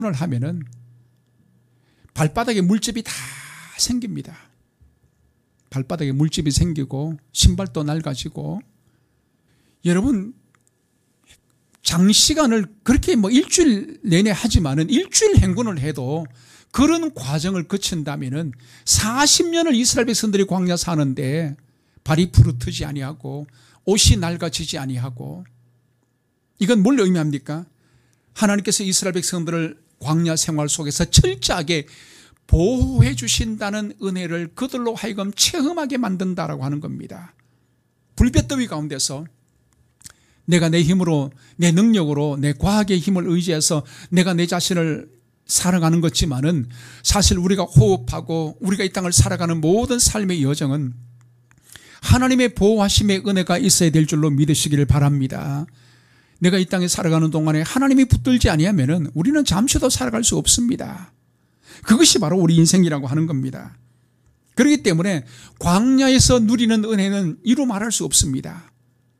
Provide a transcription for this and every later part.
하면은 발바닥에 물집이 다 생깁니다. 발바닥에 물집이 생기고 신발도 낡아지고, 여러분 장시간을 그렇게 일주일 내내 하지만은 일주일 행군을 해도 그런 과정을 거친다면은 40년을 이스라엘 백성들이 광야 사는데 발이 부르트지 아니하고 옷이 낡아지지 아니하고, 이건 뭘 의미합니까? 하나님께서 이스라엘 백성들을 광야 생활 속에서 철저하게 보호해 주신다는 은혜를 그들로 하여금 체험하게 만든다라고 하는 겁니다. 불볕더위 가운데서 내가 내 힘으로, 내 능력으로, 내 과학의 힘을 의지해서 내가 내 자신을 살아가는 것지만은 사실 우리가 호흡하고 우리가 이 땅을 살아가는 모든 삶의 여정은 하나님의 보호하심의 은혜가 있어야 될 줄로 믿으시기를 바랍니다. 내가 이 땅에 살아가는 동안에 하나님이 붙들지 아니하면은 우리는 잠시도 살아갈 수 없습니다. 그것이 바로 우리 인생이라고 하는 겁니다. 그렇기 때문에 광야에서 누리는 은혜는 이루 말할 수 없습니다.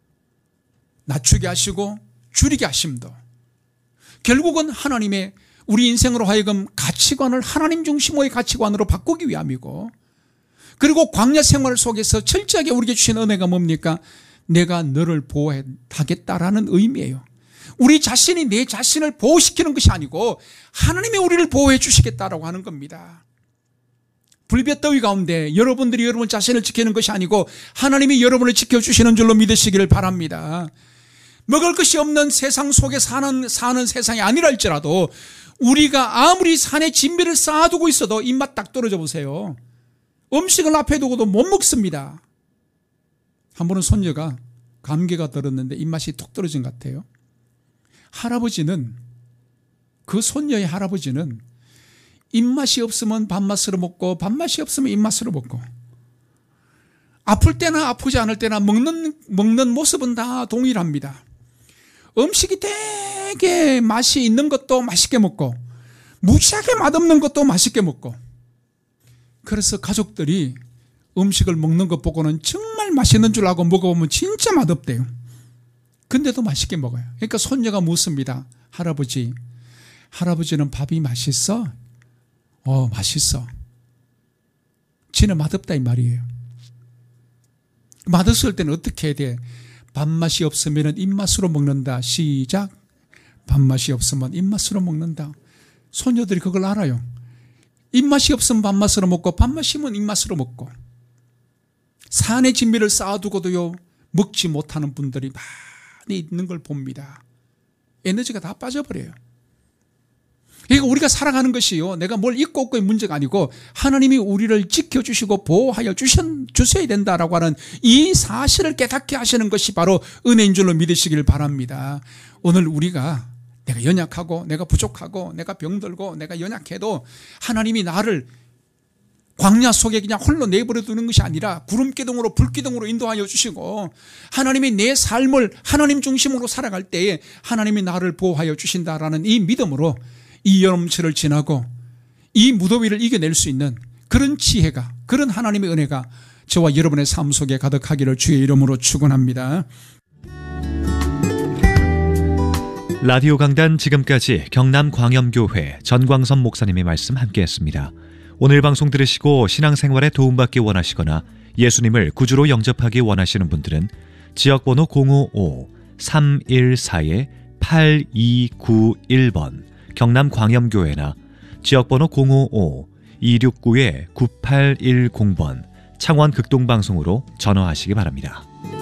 낮추게 하시고 줄이게 하심도 결국은 하나님의 우리 인생으로 하여금 가치관을 하나님 중심의 가치관으로 바꾸기 위함이고, 그리고 광야 생활 속에서 철저하게 우리에게 주신 은혜가 뭡니까? 내가 너를 보호하겠다라는 의미예요. 우리 자신이 내 자신을 보호시키는 것이 아니고 하나님이 우리를 보호해 주시겠다라고 하는 겁니다. 불볕더위 가운데 여러분들이 여러분 자신을 지키는 것이 아니고 하나님이 여러분을 지켜주시는 줄로 믿으시기를 바랍니다. 먹을 것이 없는 세상 속에 사는 세상이 아니라 할지라도 우리가 아무리 산에 진미를 쌓아두고 있어도 입맛 딱 떨어져 보세요. 음식을 앞에 두고도 못 먹습니다. 한 번은 손녀가 감기가 들었는데 입맛이 톡 떨어진 것 같아요. 할아버지는, 그 손녀의 할아버지는 입맛이 없으면 밥맛으로 먹고 밥맛이 없으면 입맛으로 먹고, 아플 때나 아프지 않을 때나 먹는 모습은 다 동일합니다. 음식이 되게 맛이 있는 것도 맛있게 먹고 무지하게 맛없는 것도 맛있게 먹고, 그래서 가족들이 음식을 먹는 것 보고는 정말 맛있는 줄 알고 먹어보면 진짜 맛없대요. 근데도 맛있게 먹어요. 그러니까 손녀가 묻습니다. 할아버지는 밥이 맛있어? 맛있어. 지는 맛없다 이 말이에요. 맛없을 때는 어떻게 해야 돼? 밥맛이 없으면 입맛으로 먹는다. 시작. 밥맛이 없으면 입맛으로 먹는다. 손녀들이 그걸 알아요. 입맛이 없으면 밥맛으로 먹고 밥맛이면 입맛으로 먹고, 산의 진미를 쌓아두고도요 먹지 못하는 분들이 많이 있는 걸 봅니다. 에너지가 다 빠져버려요. 그러니까 우리가 살아가는 것이요, 내가 뭘 입고 없고의 문제가 아니고 하나님이 우리를 지켜주시고 보호하여 주셔야 된다라고 하는 이 사실을 깨닫게 하시는 것이 바로 은혜인 줄로 믿으시길 바랍니다. 오늘 우리가 내가 연약하고 내가 부족하고 내가 병들고 내가 연약해도 하나님이 나를 광야 속에 그냥 홀로 내버려 두는 것이 아니라 구름기둥으로 불기둥으로 인도하여 주시고, 하나님이 내 삶을 하나님 중심으로 살아갈 때에 하나님이 나를 보호하여 주신다라는 이 믿음으로 이 여름철을 지나고 이 무더위를 이겨낼 수 있는 그런 지혜가, 그런 하나님의 은혜가 저와 여러분의 삶 속에 가득하기를 주의 이름으로 축원합니다. 라디오 강단 지금까지 경남광염교회 전광선 목사님의 말씀 함께했습니다. 오늘 방송 들으시고 신앙생활에 도움받기 원하시거나 예수님을 구주로 영접하기 원하시는 분들은 지역번호 055-314-8291번 경남광염교회나 지역번호 055-269-9810번 창원 극동방송으로 전화하시기 바랍니다.